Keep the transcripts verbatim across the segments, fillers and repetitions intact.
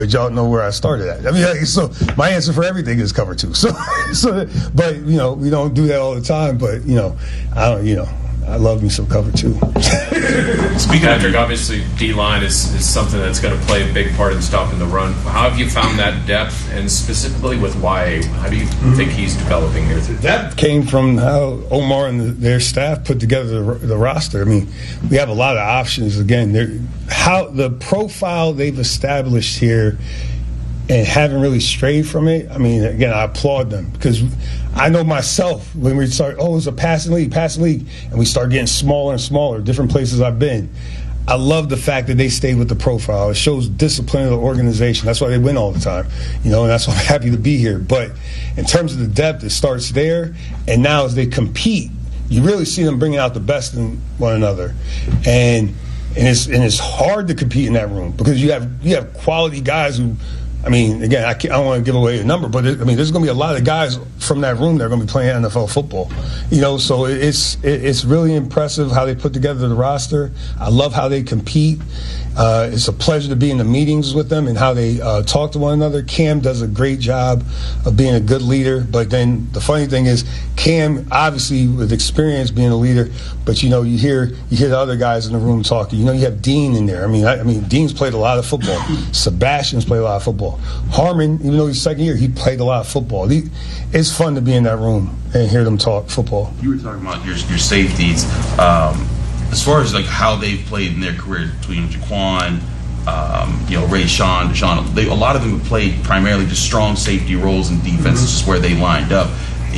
But y'all know where I started at. I mean, like, so my answer for everything is cover two. So, so, but you know, we don't do that all the time. But you know, I don't. You know, I love me some cover two. Speaking of Patrick, obviously D-line is, is something that's going to play a big part in stopping the run. How have you found that depth, and specifically with Y A? How do you mm-hmm. think he's developing here? That came from how Omar and the, their staff put together the, the roster. I mean, we have a lot of options. Again, how the profile they've established here and haven't really strayed from it. I mean, again, I applaud them because I know myself when we start, oh, it's a passing league, passing league, and we start getting smaller and smaller, different places I've been. I love the fact that they stayed with the profile. It shows discipline of the organization. That's why they win all the time, you know, and that's why I'm happy to be here. But in terms of the depth, it starts there, and now as they compete, you really see them bringing out the best in one another. And and it's and it's hard to compete in that room because you have you have quality guys who, I mean, again, I, can't, I don't want to give away a number, but it, I mean, there's going to be a lot of guys from that room that are going to be playing N F L football. You know, so it's it, it's really impressive how they put together the roster. I love how they compete. Uh, it's a pleasure to be in the meetings with them and how they uh, talk to one another. Cam does a great job of being a good leader, but then the funny thing is Cam, obviously with experience being a leader, but you know, you hear you hear the other guys in the room talking. You know, you have Dean in there. I mean, I, I mean, Dean's played a lot of football. Sebastian's played a lot of football. Harmon, even though he's second year, he played a lot of football. He, it's fun to be in that room and hear them talk football. You were talking about your your safeties. Um, As far as like how they've played in their career between Jaquan, um, you know, Ray Sean, Deshaun, they, a lot of them have played primarily just strong safety roles in defense, mm-hmm. just where they lined up.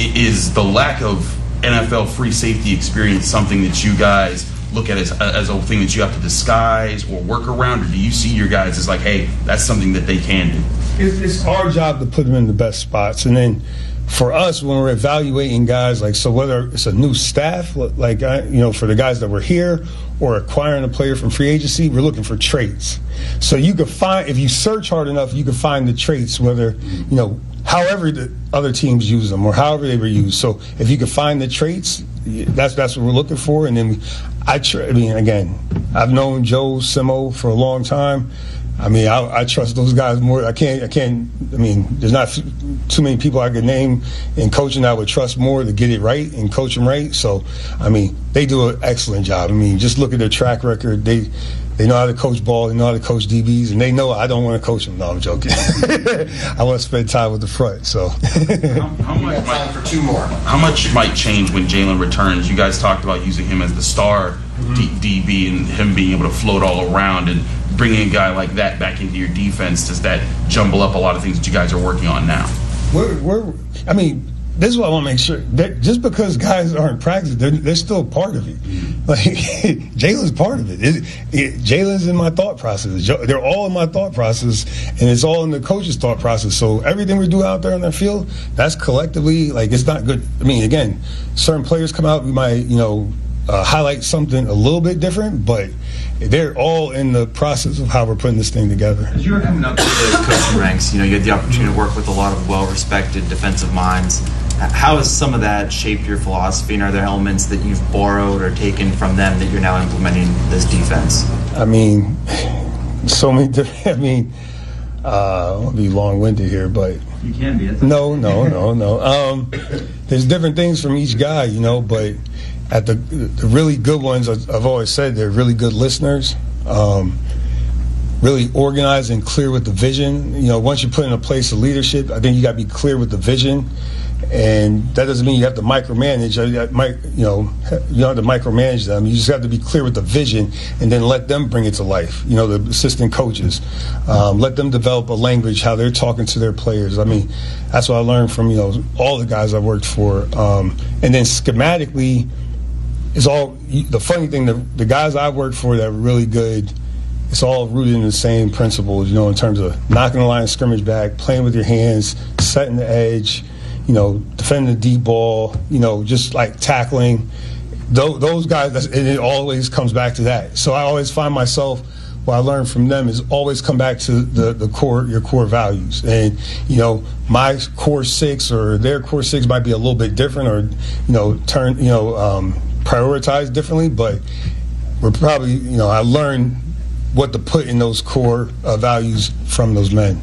Is the lack of N F L free safety experience something that you guys look at as, as a thing that you have to disguise or work around, or do you see your guys as like, hey, that's something that they can do? It's our job to put them in the best spots, and then for us, when we're evaluating guys, like, so whether it's a new staff, like, I, you know, for the guys that were here or acquiring a player from free agency, we're looking for traits. So you could find, if you search hard enough, you can find the traits, whether, you know, however the other teams use them or however they were used. So if you can find the traits, that's that's what we're looking for. And then we, I, tr- I mean, again, I've known Joe Simo for a long time. I mean, I, I trust those guys more. I can't, I can't, I mean, there's not f- too many people I could name in coaching I would trust more to get it right and coach them right. So, I mean, they do an excellent job. I mean, just look at their track record. They they know how to coach ball. They know how to coach D Bs. And they know I don't want to coach them. No, I'm joking. I want to spend time with the front. So, how, how much might, for two more. How much might change when Jalen returns? You guys talked about using him as the star mm-hmm. D- DB and him being able to float all around, and bringing a guy like that back into your defense, does that jumble up a lot of things that you guys are working on now? We're, we're I mean, this is what I want to make sure. That just because guys aren't practicing, they're, they're still part of it. Mm-hmm. Like, Jalen's part of it. it, it Jalen's in my thought process. They're all in my thought process, and it's all in the coach's thought process. So everything we do out there on that field, that's collectively, like, it's not good. I mean, again, certain players come out, we might, you know, uh, highlight something a little bit different, but they're all in the process of how we're putting this thing together. As you were coming up through the coaching ranks, you know, you had the opportunity to work with a lot of well-respected defensive minds. How has some of that shaped your philosophy, and are there elements that you've borrowed or taken from them that you're now implementing this defense? I mean, so many different, I mean, uh, I'll be long-winded here, but you can be. No, no, no, no. Um, there's different things from each guy, you know, but at the, the really good ones, I've always said they're really good listeners, um, really organized and clear with the vision. You know, once you put in a place of leadership, I think you got to be clear with the vision, and that doesn't mean you have to micromanage. You know, you don't have to micromanage them. You just have to be clear with the vision, and then let them bring it to life. You know, the assistant coaches, um, let them develop a language how they're talking to their players. I mean, that's what I learned from, you know, all the guys I worked for, um, and then schematically. It's all the funny thing. The, the guys I worked for that were really good. It's all rooted in the same principles, you know, in terms of knocking the line of scrimmage back, playing with your hands, setting the edge, you know, defending the deep ball, you know, just like tackling. Those, those guys, and it always comes back to that. So I always find myself. What I learned from them is always come back to the, the core, your core values. And, you know, my core six or their core six might be a little bit different, or, you know, turn, you know, um, prioritized differently, but we're probably, you know, I learned what to put in those core uh, values from those men.